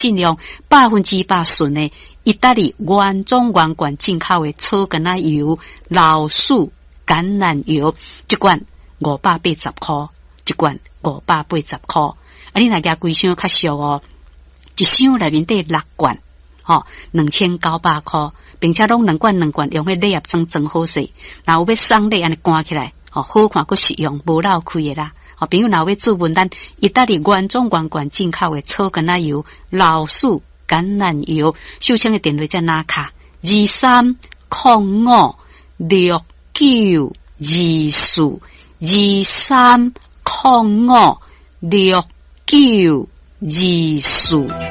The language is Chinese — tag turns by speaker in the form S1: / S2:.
S1: 尽量100%纯的意大利原装原罐进口的草根仔油、老鼠橄榄油，一罐580块，一罐580块。啊，你若加规箱较俗哦，一箱内面得6罐。2900块，并且拢2罐用迄礼盒装真好势，然后要送礼安尼关起来，好看佫实用，无漏开的啦。朋友若要注文咱意大利原装原罐进口的草根仔油、老鼠橄榄油，秀清的电话在哪卡？2305692423056924。